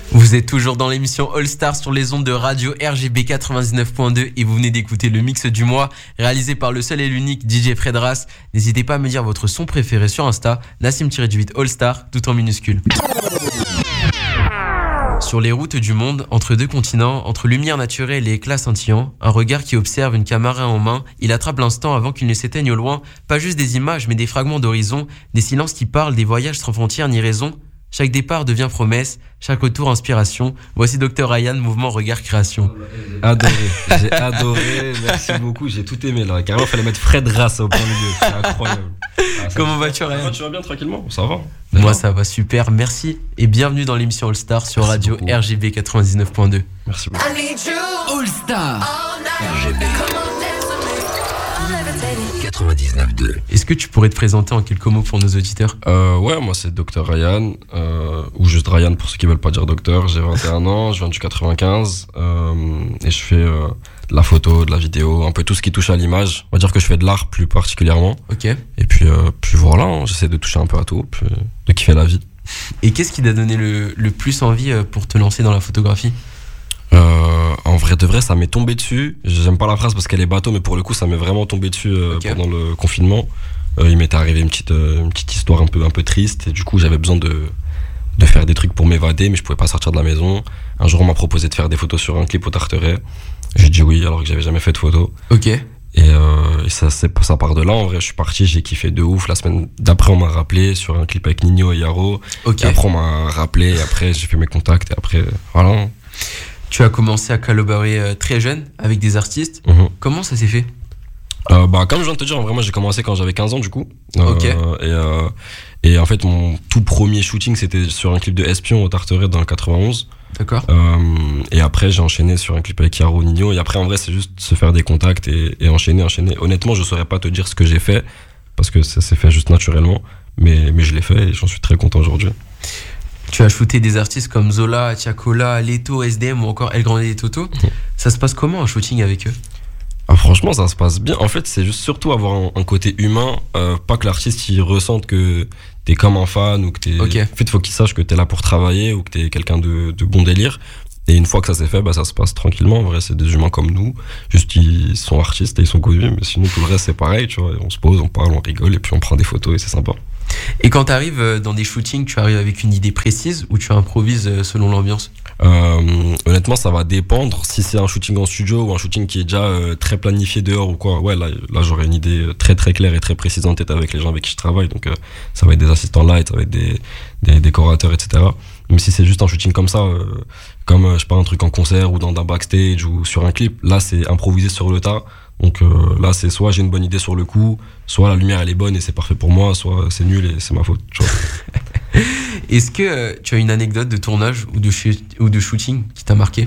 Vous êtes toujours dans l'émission All Star sur les ondes de radio RGB 99.2 et vous venez d'écouter le mix du mois réalisé par le seul et l'unique DJ Fredras. N'hésitez pas à me dire votre son préféré sur Insta, Nassim-8 All Star, tout en minuscule. Sur les routes du monde, entre deux continents, entre lumière naturelle et éclat scintillant, un regard qui observe une caméra en main, il attrape l'instant avant qu'il ne s'éteigne au loin, pas juste des images mais des fragments d'horizon, des silences qui parlent, des voyages sans frontières ni raison. Chaque départ devient promesse, chaque retour inspiration. Voici Dr Ryan, mouvement regard création. Adoré, j'ai adoré, merci beaucoup, j'ai tout aimé là. Carrément, il fallait mettre Fred Rass au point de vue, c'est incroyable. Comment vas-tu Ryan? Tu vas bien tranquillement? Ça va. Moi ça va super, merci et bienvenue dans l'émission All Star sur Merci radio beaucoup. RGB 99.2. Merci beaucoup. All Star RGB 99.2. Est-ce que tu pourrais te présenter en quelques mots pour nos auditeurs? Ouais, moi c'est Dr Ryan, ou juste Ryan pour ceux qui veulent pas dire docteur. J'ai 21 ans, je viens du 95, et je fais de la photo, de la vidéo, un peu tout ce qui touche à l'image. On va dire que je fais de l'art plus particulièrement. Ok. Et puis voilà, hein, j'essaie de toucher un peu à tout, puis de kiffer la vie. Et qu'est-ce qui t'a donné le plus envie pour te lancer dans la photographie? En vrai de vrai, ça m'est tombé dessus. J'aime pas la phrase parce qu'elle est bateau, mais pour le coup, ça m'est vraiment tombé dessus Ok. pendant le confinement. Il m'était arrivé une petite histoire un peu triste, et du coup, j'avais besoin de faire des trucs pour m'évader, mais je pouvais pas sortir de la maison. Un jour, on m'a proposé de faire des photos sur un clip au Tarteret. J'ai dit oui, alors que j'avais jamais fait de photos. Ok. Et ça part de là. En vrai, je suis parti, j'ai kiffé de ouf. La semaine d'après, on m'a rappelé sur un clip avec Nino et Yaro. Ok. Et après, on m'a rappelé, et après, j'ai fait mes contacts, et après, voilà. Tu as commencé à collaborer très jeune avec des artistes. Mhm. Comment ça s'est fait? Comme je viens de te dire, en vrai, moi j'ai commencé quand j'avais 15 ans du coup. Ok. Et en fait, mon tout premier shooting c'était sur un clip de Espion au Tarteret dans le 91. D'accord. Et après, j'ai enchaîné sur un clip avec Yaro Nino. Et après, en vrai, c'est juste se faire des contacts et enchaîner. Honnêtement, je saurais pas te dire ce que j'ai fait parce que ça s'est fait juste naturellement. Mais je l'ai fait et j'en suis très content aujourd'hui. Tu as shooté des artistes comme Zola, Tiakola, Leto, SDM ou encore El Grande et Toto. Ça se passe comment un shooting avec eux? Franchement, ça se passe bien. En fait, c'est juste surtout avoir un côté humain. Pas que l'artiste il ressente que t'es comme un fan ou que t'es. Ok. En fait, faut qu'il sache que t'es là pour travailler ou que t'es quelqu'un de bon délire. Et une fois que ça s'est fait, ça se passe tranquillement. En vrai, c'est des humains comme nous. Juste, ils sont artistes et ils sont connus. Mais sinon, tout le reste, c'est pareil. Tu vois, on se pose, on parle, on rigole et puis on prend des photos et c'est sympa. Et quand tu arrives dans des shootings, tu arrives avec une idée précise ou tu improvises selon l'ambiance? Honnêtement, ça va dépendre. Si c'est un shooting en studio ou un shooting qui est déjà très planifié dehors ou quoi, ouais, là j'aurai une idée très très claire et très précise en tête avec les gens avec qui je travaille. Donc ça va être des assistants light, ça va être des décorateurs, etc. Mais si c'est juste un shooting comme ça, comme je sais pas, un truc en concert ou dans un backstage ou sur un clip, là c'est improvisé sur le tas. Donc là c'est soit j'ai une bonne idée sur le coup, soit la lumière elle est bonne et c'est parfait pour moi, soit c'est nul et c'est ma faute, tu vois. Est-ce que tu as une anecdote de tournage ou de shooting qui t'a marqué?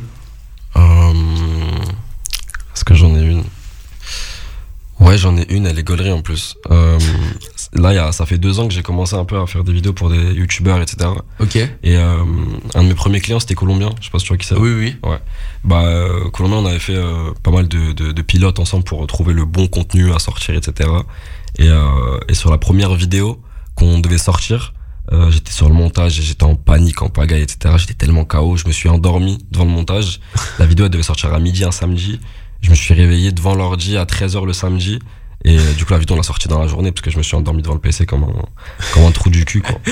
Est-ce que j'en ai une? Ouais, j'en ai une, elle est gaulerie en plus. Là, ça fait 2 ans que j'ai commencé un peu à faire des vidéos pour des youtubeurs, etc. Ok. Et un de mes premiers clients, c'était Colombien. Je sais pas si tu vois qui c'est. Oui. Ouais. Colombien, on avait fait pas mal de pilotes ensemble pour trouver le bon contenu à sortir, etc. Et sur la première vidéo qu'on devait sortir, j'étais sur le montage et j'étais en panique, en pagaille, etc. J'étais tellement KO, je me suis endormi devant le montage. La vidéo, elle devait sortir à midi un samedi. Je me suis réveillé devant l'ordi à 13h le samedi. Et du coup, la vidéo, on l'a sortie dans la journée parce que je me suis endormi devant le PC comme un trou du cul, quoi.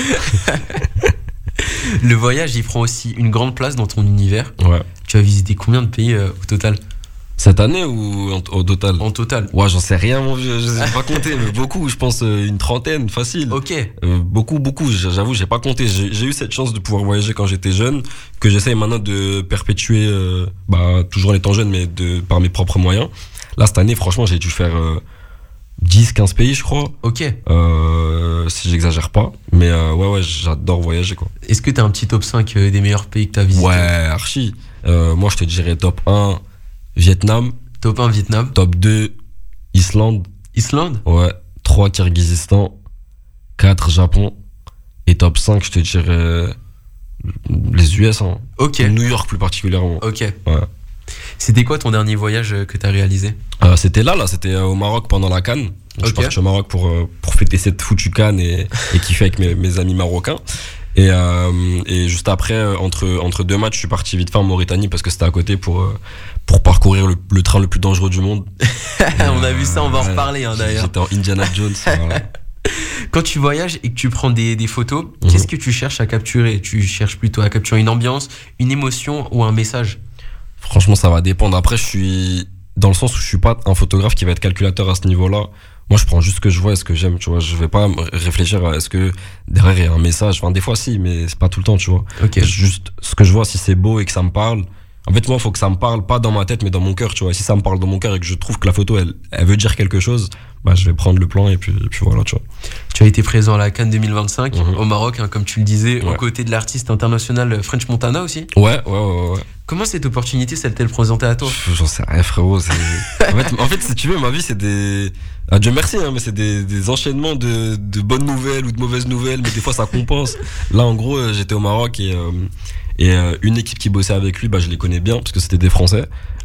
Le voyage, il prend aussi une grande place dans ton univers. Ouais. Tu as visité combien de pays au total? Cette année ou au total? En total. Ouais, j'en sais rien, mon vieux. Je sais pas compter, mais beaucoup. Je pense une trentaine, facile. Ok. Beaucoup. J'avoue, j'ai pas compté. J'ai eu cette chance de pouvoir voyager quand j'étais jeune, que j'essaye maintenant de perpétuer, toujours en étant jeune, mais par mes propres moyens. Là, cette année, franchement, j'ai dû faire 10-15 pays, je crois. Ok. Si j'exagère pas. Mais ouais, j'adore voyager, quoi. Est-ce que t'as un petit top 5 des meilleurs pays que t'as visités? Ouais, archi. Moi, je te dirais top 1, Vietnam. Top 1, Vietnam. Top 2, Islande. Islande? Ouais. 3, Kirghizistan. 4, Japon. Et top 5, je te dirais les US. Hein. Ok. New York plus particulièrement. Ok. Ouais. C'était quoi ton dernier voyage que t'as réalisé? C'était c'était au Maroc pendant la CAN. Je suis Ok. parti au Maroc pour fêter cette foutue CAN et kiffer avec mes amis marocains. Et juste après, entre deux matchs, je suis parti vite fait en Mauritanie parce que c'était à côté pour parcourir le train le plus dangereux du monde. On a vu ça, on va en reparler d'ailleurs. J'étais en Indiana Jones. Voilà. Quand tu voyages et que tu prends des photos, qu'est-ce que tu cherches à capturer? Tu cherches plutôt à capturer une ambiance, une émotion ou un message? Franchement, ça va dépendre. Après, je suis dans le sens où je suis pas un photographe qui va être calculateur à ce niveau-là. Moi, je prends juste ce que je vois et ce que j'aime, tu vois. Je vais pas réfléchir à est-ce que derrière il y a un message. Enfin, des fois, si, mais c'est pas tout le temps, tu vois. Ok. Juste ce que je vois, si c'est beau et que ça me parle. En fait, moi, il faut que ça me parle, pas dans ma tête, mais dans mon cœur, tu vois. Et si ça me parle dans mon cœur et que je trouve que la photo, elle veut dire quelque chose, bah, je vais prendre le plan et puis voilà, tu vois. Tu as été présent à la Cannes 2025 au Maroc, comme tu le disais, aux côtés de l'artiste international French Montana aussi. Ouais. Comment cette opportunité s'est-elle présentée à toi? J'en sais rien, frérot. En fait, si tu veux, ma vie, c'est des... Ah, Dieu merci, hein, mais c'est des enchaînements de bonnes nouvelles ou de mauvaises nouvelles, mais des fois, ça compense. Là, en gros, j'étais au Maroc et une équipe qui bossait avec lui, bah, je les connais bien parce que c'était des Français.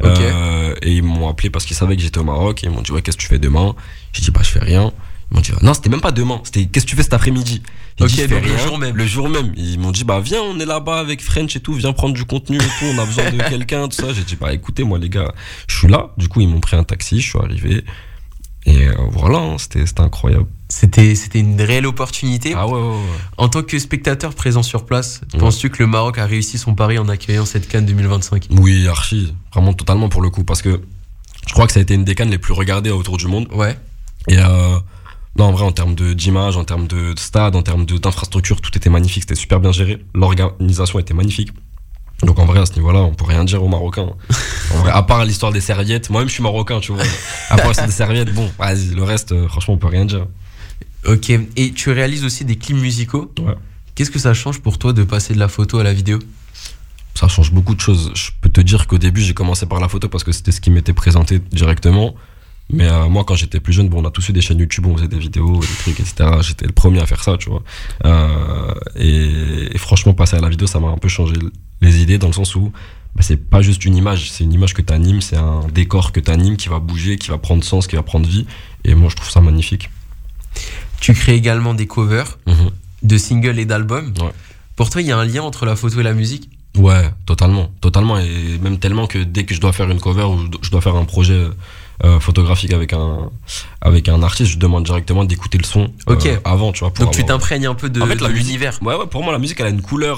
Et ils m'ont appelé parce qu'ils savaient que j'étais au Maroc et ils m'ont dit, ouais, qu'est-ce que tu fais demain? J'ai dit, bah, je fais rien. Ils m'ont dit, non, c'était même pas demain, c'était qu'est-ce que tu fais cet après-midi? J'ai dit, donc rien, le jour même. Ils m'ont dit, bah, viens, on est là-bas avec French et tout, viens prendre du contenu et tout, on a besoin de quelqu'un, tout ça. J'ai dit, bah, écoutez, moi, les gars, je suis là. Du coup, ils m'ont pris un taxi, je suis arrivé. Et voilà, hein, c'était incroyable. C'était une réelle opportunité. Ah ouais. En tant que spectateur présent sur place, penses-tu que le Maroc a réussi son pari en accueillant cette Cannes 2025? Oui, archi. Vraiment totalement pour le coup. Parce que je crois que ça a été une des Cannes les plus regardées autour du monde. Ouais. Et non, en vrai, en termes d'image, en termes de stade, en termes d'infrastructure, tout était magnifique. C'était super bien géré. L'organisation était magnifique. Donc en vrai, à ce niveau-là, on peut rien dire aux Marocains. En vrai, à part l'histoire des serviettes. Moi-même, je suis marocain, tu vois. À part l'histoire des serviettes, bon, vas-y, le reste, franchement, on peut rien dire. Ok. Et tu réalises aussi des clips musicaux. Ouais. Qu'est-ce que ça change pour toi de passer de la photo à la vidéo? Ça change beaucoup de choses. Je peux te dire qu'au début, j'ai commencé par la photo parce que c'était ce qui m'était présenté directement. Mais moi, quand j'étais plus jeune, bon, on a tous eu des chaînes YouTube où on faisait des vidéos, des trucs, etc. J'étais le premier à faire ça, tu vois. Et franchement, passer à la vidéo, ça m'a un peu changé les idées dans le sens où bah, c'est pas juste une image, c'est une image que t'animes, c'est un décor que t'animes qui va bouger, qui va prendre sens, qui va prendre vie. Et moi, je trouve ça magnifique. Tu crées également des covers de singles et d'albums. Ouais. Pour toi, il y a un lien entre la photo et la musique? Ouais, totalement. Et même tellement que dès que je dois faire une cover ou je dois faire un projet photographique avec un artiste, je demande directement d'écouter le son avant, tu vois. Donc tu t'imprègnes un peu de l'univers. Ouais, pour moi, la musique, elle a une couleur.